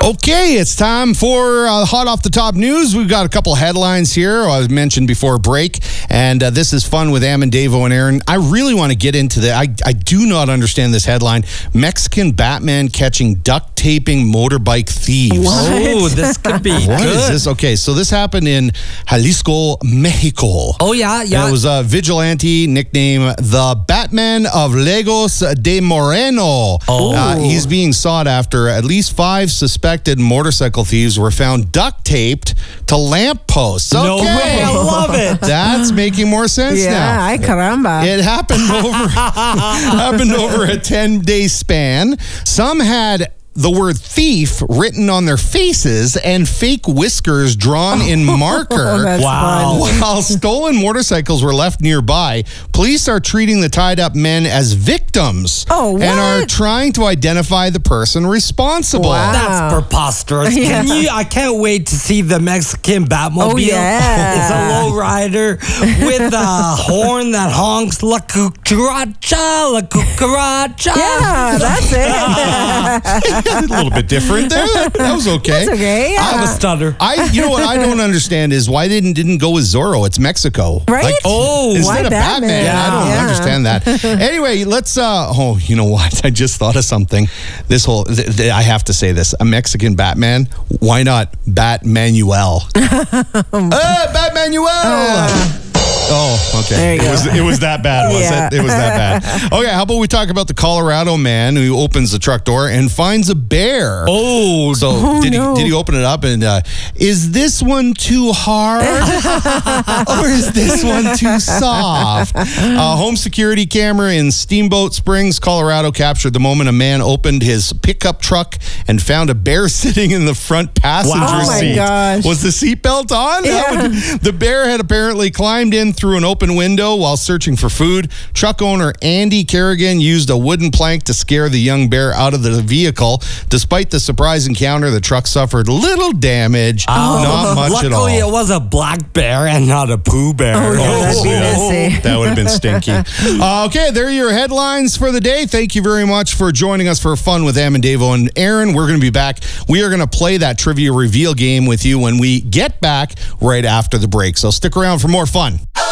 Okay, it's time for Hot Off the Top News. We've got a couple headlines here I mentioned before break, and this is fun with Am and Davo and Aaron. I really want to get into the. I do not understand this headline. Mexican Batman catching duct taping motorbike thieves. What? Oh, this could be What good. is this? Okay, so this happened in Jalisco, Mexico. Oh, yeah. It was a vigilante nicknamed the Batman of Lagos de Moreno. He's being sought after. At least 5 suspected motorcycle thieves were found duct taped to lampposts. Okay. No way, I love it. That's making more sense now. Yeah, ay caramba. It happened over a 10-day span. Some had the word thief written on their faces and fake whiskers drawn in marker. That's Wow. fun. While stolen motorcycles were left nearby, police are treating the tied-up men as victims Oh, and are what? trying to identify the person responsible. Wow. That's preposterous. Yeah. I can't wait to see the Mexican Batmobile. Oh, yeah. It's a lowrider with a horn that honks la cucaracha, la cucaracha. Yeah, that's it. A little bit different there. That was okay. That's okay. I have Yeah. a stutter. You know what I don't understand is why they didn't go with Zorro. It's Mexico. Right? Oh, Instead why of Batman. Batman? I don't Yeah. understand that. Anyway, let's, you know what? I just thought of something. This whole, I have to say this. A Mexican Batman, why not Batmanuel? Batmanuel! Oh, okay. There you go. It was that bad, was Yeah. it? It was that bad. Okay, how about we talk about the Colorado man who opens the truck door and finds a bear? Oh, So did he open it up and is this one too hard or is this one too soft? A home security camera in Steamboat Springs, Colorado captured the moment a man opened his pickup truck and found a bear sitting in the front passenger Wow. Oh my seat. gosh. Was the seatbelt on? Yeah. The bear had apparently climbed in through an open window while searching for food. Truck owner Andy Kerrigan used a wooden plank to scare the young bear out of the vehicle. Despite the surprise encounter, the truck suffered little damage, not much at all. luckily it was a black bear and not a Pooh bear. Oh, yeah, that'd be messy. That would have been stinky. Okay, there are your headlines for the day. Thank you very much for joining us for fun with Am and Davo and Aaron. We're going to be back. We are going to play that trivia reveal game with you when we get back right after the break. So stick around for more fun.